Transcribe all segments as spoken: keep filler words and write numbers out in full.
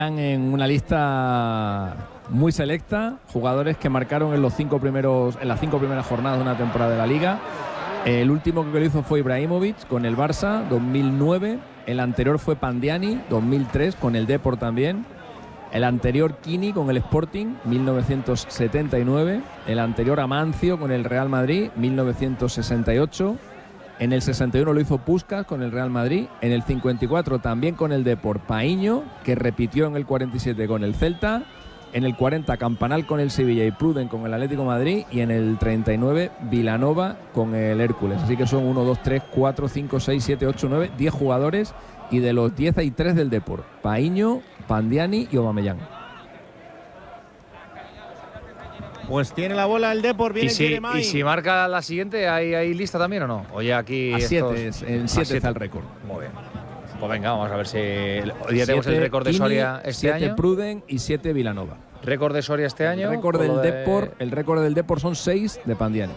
En una lista muy selecta, jugadores que marcaron en los cinco primeros, en las cinco primeras jornadas de una temporada de la Liga. El último que lo hizo fue Ibrahimovic con el Barça, dos mil nueve. El anterior fue Pandiani, dos mil tres, con el Depor también. El anterior Kini con el Sporting, mil novecientos setenta y nueve. El anterior Amancio con el Real Madrid, mil novecientos sesenta y ocho. En el sesenta y uno lo hizo Puskás con el Real Madrid. En el cincuenta y cuatro también con el Depor Paíño, que repitió en el cuarenta y siete con el Celta. En el cuarenta Campanal con el Sevilla y Pruden con el Atlético de Madrid. Y en el treinta y nueve Vilanova con el Hércules. Así que son uno, dos, tres, cuatro, cinco, seis, siete, ocho, nueve, diez jugadores. Y de los diez hay tres del Depor: Paíño, Pandiani y Aubameyang. Pues tiene la bola el Depor, viene ¿Y si, Jeremai. ¿Y si marca la siguiente, ¿hay, hay lista también o no? Oye, aquí. A estos, siete, en siete está el récord. Muy bien. Pues venga, vamos a ver si. Hoy día tenemos el récord de Soria este siete año. Pruden y siete Vilanova. ¿Récord de Soria este año? El récord del de... Depor, el récord del Depor son seis de Pandiani.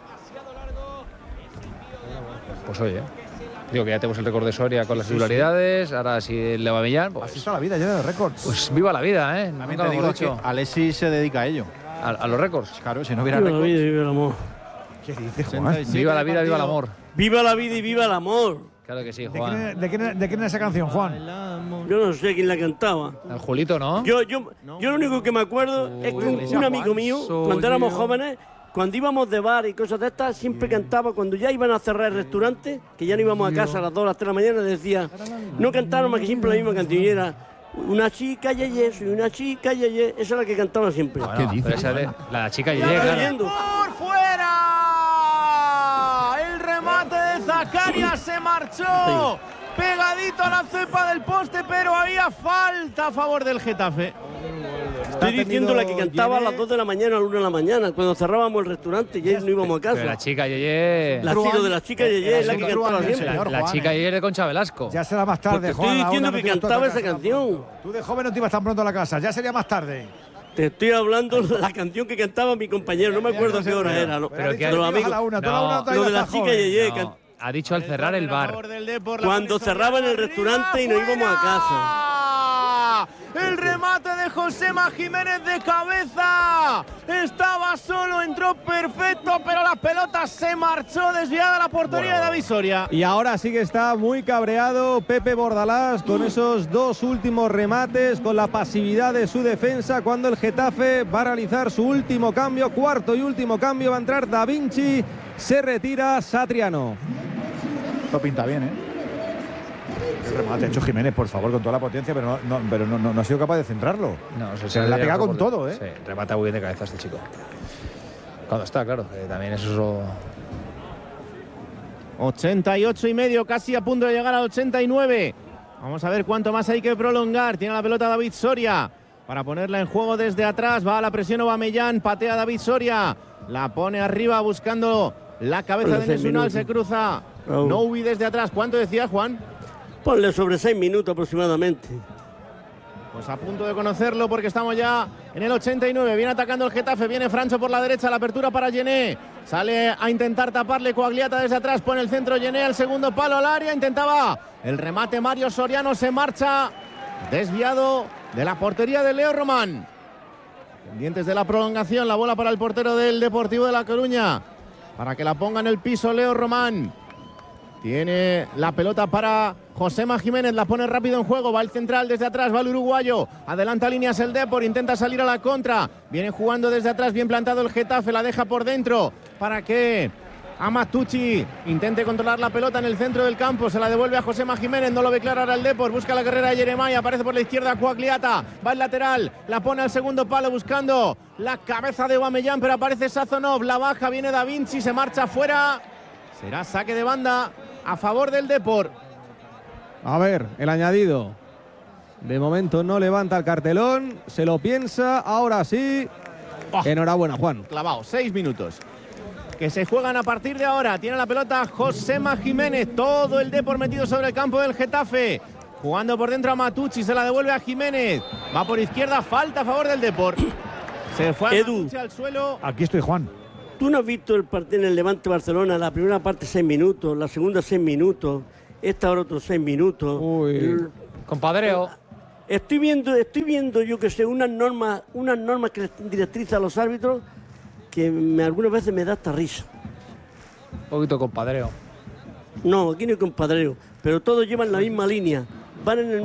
Pues oye. Digo que ya tenemos el récord de Soria con las sí, singularidades. Sí. Ahora si el de Aubameyang. Pues, así está la vida, llena de récords. Pues viva la vida, ¿eh? También te digo que Alexis se dedica a ello. ¿A, a los récords? Claro, si no hubiera viva récords. La vida y viva el amor. ¿Qué dices, Juan? Viva la vida, viva el amor. Viva la vida y viva el amor. Claro que sí, ¿De Juan. quién, de, quién, ¿De quién es esa canción, Juan? Yo no sé quién la cantaba. El Julito, ¿no? Yo, yo, yo lo único que me acuerdo Uy, es que un, Iglesia un amigo Juan, mío, soy cuando éramos yo. jóvenes, cuando íbamos de bar y cosas de estas, siempre cantaba, cuando ya iban a cerrar el restaurante, que ya no íbamos a casa a las dos, a las tres de la mañana, decía, no cantaron más que siempre la misma canción, y era una chica yeye, soy una chica yeye, esa es la que cantaba siempre. Bueno, ¿qué dices? Esa de, la chica Ya Yeye, lo claro. leyendo. ¡Por fuera! El remate de Zakaria se marchó. Pegadito a la cepa del poste, pero había falta a favor del Getafe. Estoy diciendo la que cantaba a las dos de la mañana, a la una de la mañana, cuando cerrábamos el restaurante y ya no íbamos a casa. Pero la chica Yeye. La chica de la chica Yeye es la que cantaba La, siempre. la, la chica Yeye de Concha Velasco. Ya será más Pues tarde, te Juan. estoy diciendo ahora que no te ibas cantaba tú a esa casa canción. tampoco. Tú de joven no te ibas tan pronto a la casa, ya sería más tarde. Te estoy hablando de la canción que cantaba mi compañero, no me acuerdo a qué hora era. ¿no? Pero que de los amigos. A la una, tú a la No, una te Lo ibas de la tan chica joven. Yeye. No, can- ha dicho al cerrar el bar. Cuando cerraban el restaurante y nos íbamos a casa. El remate de Josema Jiménez de cabeza. Estaba solo, entró perfecto, pero la pelota se marchó desviada a la portería de David Soria. Y ahora sí que está muy cabreado Pepe Bordalás con esos dos últimos remates, con la pasividad de su defensa, cuando el Getafe va a realizar su último cambio, cuarto y último cambio, va a entrar Da Vinci, se retira Satriano. Esto pinta bien, ¿eh? El remate ha hecho Jiménez, por favor, con toda la potencia, pero no, no, pero no, no, no ha sido capaz de centrarlo. No, se, Se la ha pegado con todo, ¿eh? Sí, remata muy bien de cabeza este chico. Cuando está, claro, eh, también es eso. ochenta y ocho y medio, casi a punto de llegar al ochenta y nueve. Vamos a ver cuánto más hay que prolongar. Tiene la pelota David Soria para ponerla en juego desde atrás. Va a la presión Aubameyang, patea David Soria. La pone arriba buscando la cabeza de Nesunal. Se cruza Noubi desde atrás. ¿Cuánto decías, Juan? Ponle sobre seis minutos aproximadamente. Pues a punto de conocerlo porque estamos ya en el ochenta y nueve. Viene atacando el Getafe, viene Francho por la derecha, la apertura para Yené. Sale a intentar taparle Coagliata desde atrás, pone el centro Yené al segundo palo al área. Intentaba el remate Mario Soriano, se marcha desviado de la portería de Leo Román. Pendientes de la prolongación, la bola para el portero del Deportivo de La Coruña. Para que la ponga en el piso Leo Román. Tiene la pelota para Josema Jiménez, la pone rápido en juego, va el central desde atrás, va el uruguayo, adelanta líneas el Depor, intenta salir a la contra, viene jugando desde atrás, bien plantado el Getafe, la deja por dentro para que Amatucci intente controlar la pelota en el centro del campo, se la devuelve a Josema Jiménez, no lo ve claro ahora el Depor, busca la carrera de Jeremai, aparece por la izquierda Coagliata, va el lateral, la pone al segundo palo buscando la cabeza de Aubameyang, pero aparece Sazonov, la baja, viene Da Vinci, se marcha fuera, será saque de banda a favor del Depor. A ver, el añadido. De momento no levanta el cartelón, se lo piensa, ahora sí. Oh, Enhorabuena, Juan. clavado, seis minutos. Que se juegan a partir de ahora. Tiene la pelota Josema Jiménez. Todo el Depor metido sobre el campo del Getafe. Jugando por dentro a Matucci, se la devuelve a Jiménez. Va por izquierda, falta a favor del Depor. Se fue a Edu. Matucci al suelo. Aquí estoy, Juan. ¿Tú no has visto el partido en el Levante Barcelona? La primera parte seis minutos, la segunda seis minutos, esta hora otros seis minutos. Uy. El- Compadreo. Estoy viendo, estoy viendo yo que sé, unas normas, unas normas que les directrices a los árbitros que me, algunas veces me da hasta risa. Un poquito compadreo. No, aquí no hay compadreo, pero todos llevan la misma línea. Van en el